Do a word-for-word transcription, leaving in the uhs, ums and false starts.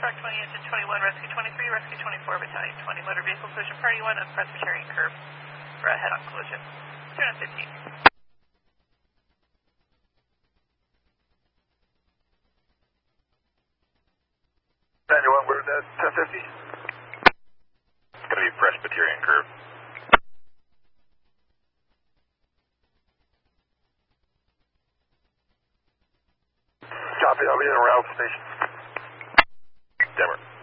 Truck twenty, Engine twenty-one, Rescue twenty-three, Rescue twenty-four, Battalion twenty, Motor Vehicle Collision Party one on Presbyterian Curve for a head-on collision. two fifteen. Daniel, we're at ten fifty. It's going to be Presbyterian Curve. Copy, I'll be in around the station. Denver.